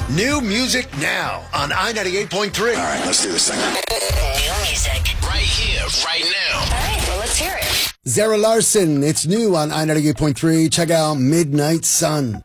New music now on I-98.3. All right, let's do this thing. New music. Right here, right now. All right, well, let's hear it. Zara Larsson, it's new on I-98.3. Check out Midnight Sun.